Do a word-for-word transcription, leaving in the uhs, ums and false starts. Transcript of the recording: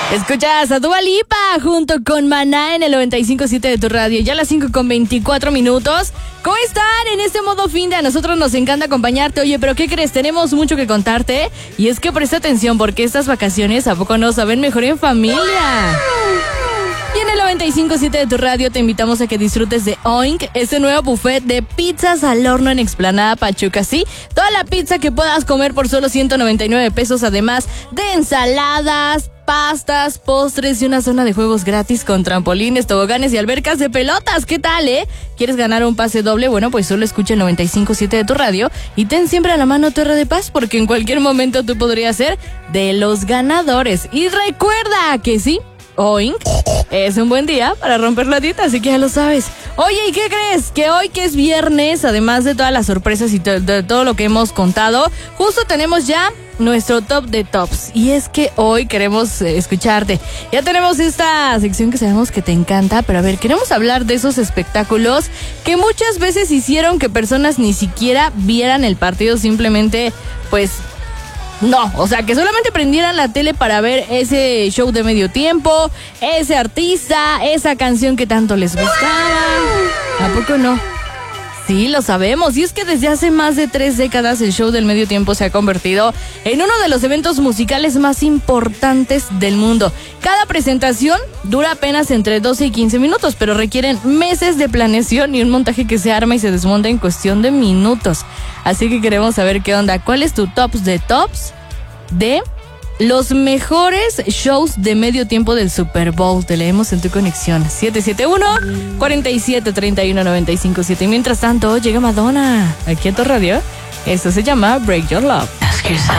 Escuchas a Dua Lipa junto con Maná en el noventa y cinco punto siete de tu radio. Ya a las cinco con veinticuatro minutos. ¿Cómo están en este modo fin de? A nosotros nos encanta acompañarte. Oye, pero ¿qué crees? Tenemos mucho que contarte. Y es que presta atención porque estas vacaciones, ¿a poco no saben mejor en familia? Y en el noventa y cinco punto siete de tu radio te invitamos a que disfrutes de Oink, este nuevo buffet de pizzas al horno en Explanada Pachuca. Sí, toda la pizza que puedas comer por solo ciento noventa y nueve pesos, además de ensaladas, pastas, postres y una zona de juegos gratis con trampolines, toboganes y albercas de pelotas. ¿Qué tal, eh? ¿Quieres ganar un pase doble? Bueno, pues solo escucha el noventa y cinco punto siete de tu radio y ten siempre a la mano tu R de Paz, porque en cualquier momento tú podrías ser de los ganadores. Y recuerda que sí, Oink es un buen día para romper la dieta, así que ya lo sabes. Oye, ¿y qué crees? Que hoy que es viernes, además de todas las sorpresas y to- de todo lo que hemos contado, justo tenemos ya nuestro top de tops. Y es que hoy queremos eh, escucharte. Ya tenemos esta sección que sabemos que te encanta, pero a ver, queremos hablar de esos espectáculos que muchas veces hicieron que personas ni siquiera vieran el partido, simplemente, pues... No, o sea, que solamente prendieran la tele para ver ese show de medio tiempo, ese artista, esa canción que tanto les gustaba. ¿A poco no? Sí, lo sabemos. Y es que desde hace más de tres décadas el show del medio tiempo se ha convertido en uno de los eventos musicales más importantes del mundo. Cada presentación dura apenas entre doce y quince minutos, pero requieren meses de planeación y un montaje que se arma y se desmonta en cuestión de minutos. Así que queremos saber qué onda. ¿Cuál es tu tops de tops de los mejores shows de medio tiempo del Super Bowl? Te leemos en tu conexión siete siete uno, cuatro siete, tres uno, nueve cinco siete. Mientras tanto, llega Madonna aquí a tu radio. Esto se llama Break Your Love.